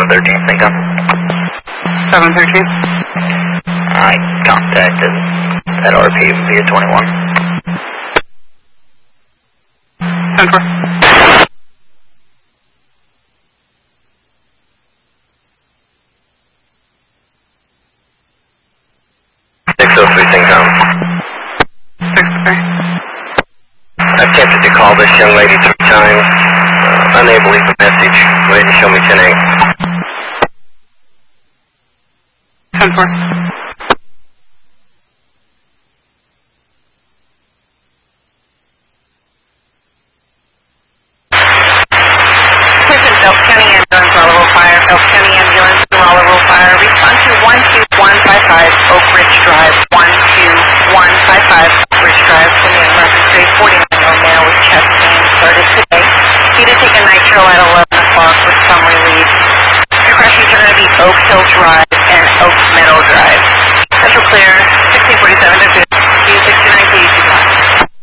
713, sync up. 713. I contacted at RP via 21. 10-4. 603, sync up. 6-3. I've attempted to call this young lady 3 times. Unable to leave a message. Go ahead and show me 10-8. 10-4. Phelps County Ambulance, Rollerville Fire. Phelps County Ambulance, Rollerville Fire. Respond to 12155 Oak Ridge Drive. 12155 Oak Ridge Drive. Command reference rate 49-year-old male with chest pain. Started today. Need to take a nitro at 11 o'clock with some relief. Your crashes are going to be Oak Hill Drive.